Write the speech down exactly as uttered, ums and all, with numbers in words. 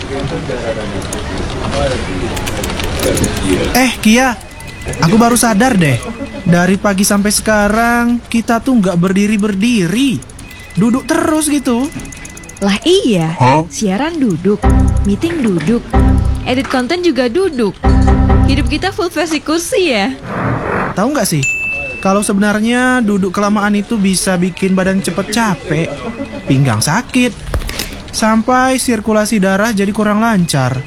Eh, Kia, aku baru sadar deh. Dari pagi sampai sekarang, kita tuh nggak berdiri-berdiri. Duduk terus gitu. Lah iya, siaran duduk, meeting duduk, edit konten juga duduk. Hidup kita full versi kursi ya. Tahu nggak sih, kalau sebenarnya duduk kelamaan itu bisa bikin badan cepet capek, pinggang sakit, sampai sirkulasi darah jadi kurang lancar.